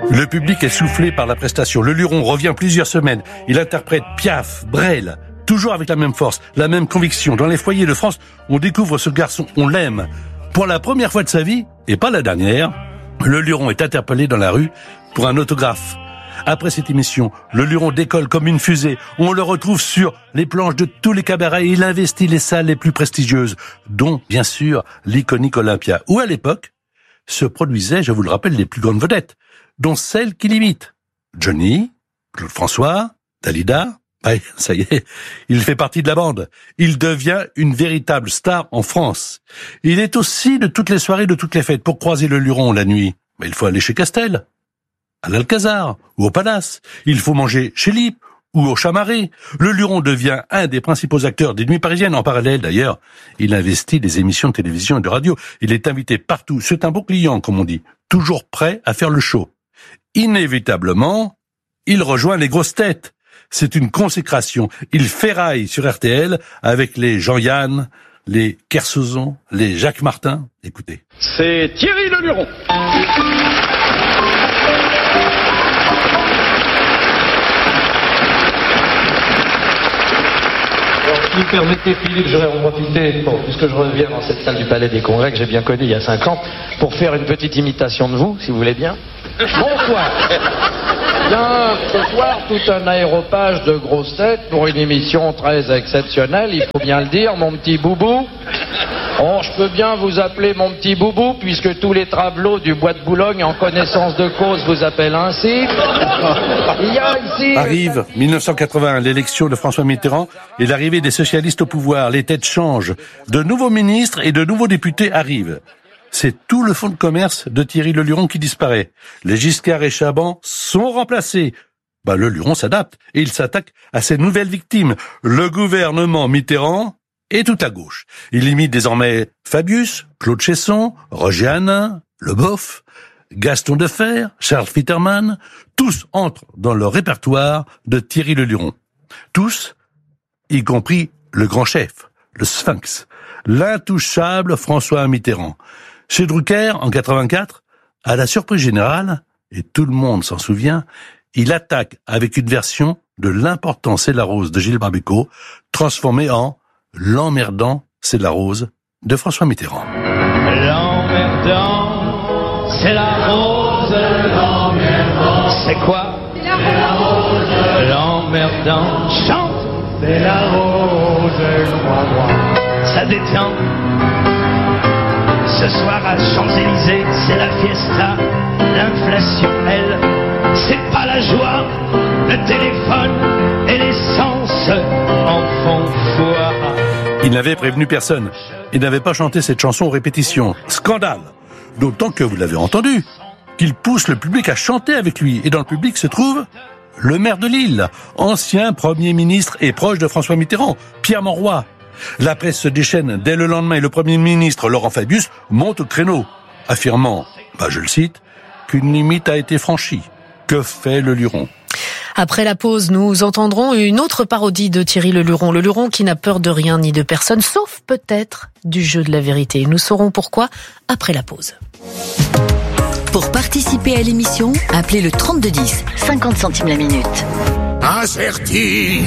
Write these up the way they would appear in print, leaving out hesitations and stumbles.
Le public est soufflé par la prestation. Le Luron revient plusieurs semaines. Il interprète Piaf, Brel, toujours avec la même force, la même conviction. Dans les foyers de France, on découvre ce garçon, on l'aime. Pour la première fois de sa vie, et pas la dernière, le Luron est interpellé dans la rue pour un autographe. Après cette émission, le Luron décolle comme une fusée. On le retrouve sur les planches de tous les cabarets. Il investit les salles les plus prestigieuses, dont, bien sûr, l'iconique Olympia, où à l'époque se produisaient, je vous le rappelle, les plus grandes vedettes, dont celles qui l'imitent. Johnny, Claude François, Dalida. Ouais, ça y est, il fait partie de la bande. Il devient une véritable star en France. Il est aussi de toutes les soirées, de toutes les fêtes. Pour croiser le Luron la nuit, il faut aller chez Castel, à l'Alcazar ou au Palace. Il faut manger chez Lippe ou au Chamaret. Le Luron devient un des principaux acteurs des nuits parisiennes. En parallèle, d'ailleurs, il investit des émissions de télévision et de radio. Il est invité partout. C'est un bon client, comme on dit, toujours prêt à faire le show. Inévitablement, il rejoint les grosses têtes. C'est une consécration. Il ferraille sur RTL avec les Jean-Yann, les Kersozon, les Jacques Martin. Écoutez. C'est Thierry Le Luron. Si vous permettez, Philippe, j'aurais en profité, puisque je reviens dans cette salle du Palais des Congrès que j'ai bien connue il y a 5 ans, pour faire une petite imitation de vous, si vous voulez bien. Bonsoir. Bien, ce soir, tout un aéropage de grosses têtes pour une émission très exceptionnelle, il faut bien le dire, mon petit boubou. Oh, je peux bien vous appeler mon petit boubou, puisque tous les travelots du Bois de Boulogne, en connaissance de cause, vous appellent ainsi. Il y a ici... Arrive 1981, l'élection de François Mitterrand et l'arrivée des socialistes au pouvoir. Les têtes changent. De nouveaux ministres et de nouveaux députés arrivent. C'est tout le fonds de commerce de Thierry Le Luron qui disparaît. Les Giscard et Chaban sont remplacés. Le Luron s'adapte et il s'attaque à ses nouvelles victimes. Le gouvernement Mitterrand est tout à gauche. Il imite désormais Fabius, Claude Chesson, Roger Hanin, Le Boff, Gaston Defferre, Charles Fitterman. Tous entrent dans le répertoire de Thierry Le Luron. Tous, y compris le grand chef, le Sphinx, l'intouchable François Mitterrand. Chez Drucker, en 84, à la surprise générale, et tout le monde s'en souvient, il attaque avec une version de L'important c'est la rose de Gilles Barbecot, transformée en L'emmerdant c'est la rose de François Mitterrand. L'emmerdant c'est la rose, l'emmerdant c'est quoi? C'est la rose. L'emmerdant chante, c'est la rose, crois-moi. Ça détend. Ce soir à Champs-Élysées, c'est la fiesta. L'inflation, elle, c'est pas la joie. Le téléphone et l'essence en font foi. Il n'avait prévenu personne. Il n'avait pas chanté cette chanson aux répétitions. Scandale. D'autant que vous l'avez entendu, qu'il pousse le public à chanter avec lui. Et dans le public se trouve le maire de Lille, ancien Premier ministre et proche de François Mitterrand, Pierre Monroy. La presse se déchaîne dès le lendemain et le Premier ministre, Laurent Fabius, monte au créneau, affirmant, je le cite, qu'une limite a été franchie. Que fait le Luron? Après la pause, nous entendrons une autre parodie de Thierry Le Luron. Le Luron qui n'a peur de rien ni de personne, sauf peut-être du jeu de la vérité. Nous saurons pourquoi après la pause. Pour participer à l'émission, appelez le 3210, 50 centimes la minute. Incerti.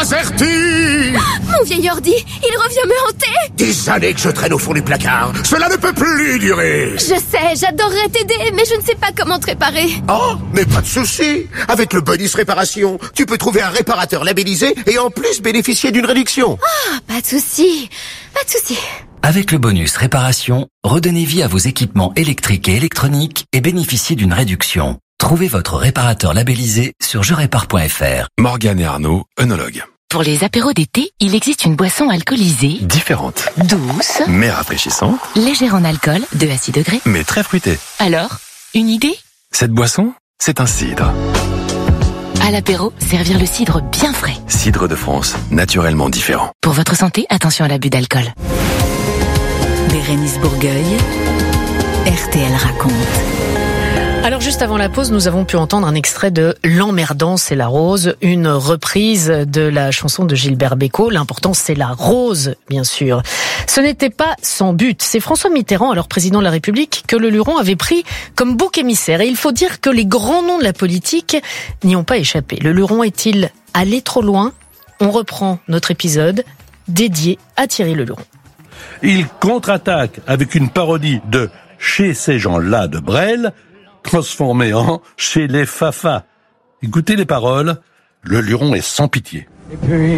Mon vieil ordi, il revient me hanter. Des années que je traîne au fond du placard. Cela ne peut plus durer. Je sais, j'adorerais t'aider, mais je ne sais pas comment te réparer. Oh, mais pas de souci. Avec le bonus réparation, tu peux trouver un réparateur labellisé et en plus bénéficier d'une réduction. Ah, pas de souci. Avec le bonus réparation, redonnez vie à vos équipements électriques et électroniques et bénéficiez d'une réduction. Trouvez votre réparateur labellisé sur jerépare.fr. Morgane et Arnaud, œnologues. Pour les apéros d'été, il existe une boisson alcoolisée. Différente. Douce. Mais rafraîchissante. Légère en alcool, de à 6 degrés. Mais très fruitée. Alors, une idée? Cette boisson, c'est un cidre. À l'apéro, servir le cidre bien frais. Cidre de France, naturellement différent. Pour votre santé, attention à l'abus d'alcool. Bérénice Bourgueil, RTL raconte. Alors juste avant la pause, nous avons pu entendre un extrait de L'emmerdant, c'est la rose, une reprise de la chanson de Gilbert Bécaud. L'important, c'est la rose, bien sûr. Ce n'était pas sans but. C'est François Mitterrand, alors président de la République, que le Luron avait pris comme bouc émissaire. Et il faut dire que les grands noms de la politique n'y ont pas échappé. Le Luron est-il allé trop loin ? On reprend notre épisode dédié à Thierry Le Luron. Il contre-attaque avec une parodie de « Chez ces gens-là » de Brel, transformé en « Chez les Fafas ». Écoutez les paroles, le Luron est sans pitié. Et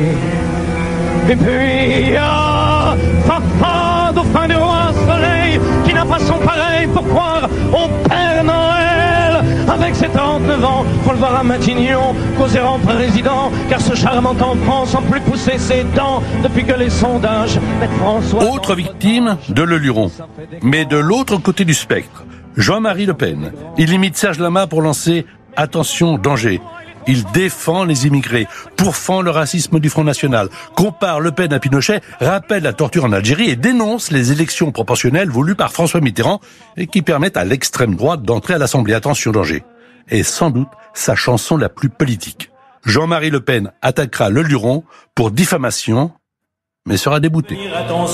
puis, ah, Fafa, dauphin du roi soleil, qui n'a pas son pareil pour croire au Père Noël. Avec ses 39 ans, faut le voir à Matignon, causer en président, car ce charmant enfant semble plus pousser ses dents depuis que les sondages mettent François... Autre victime de Le Luron, mais de l'autre côté du spectre, Jean-Marie Le Pen. Il imite Serge Lama pour lancer « Attention, danger ». Il défend les immigrés, pourfend le racisme du Front National, compare Le Pen à Pinochet, rappelle la torture en Algérie et dénonce les élections proportionnelles voulues par François Mitterrand et qui permettent à l'extrême droite d'entrer à l'Assemblée. Attention, danger. Et sans doute sa chanson la plus politique. Jean-Marie Le Pen attaquera Le Luron pour diffamation, mais sera débouté.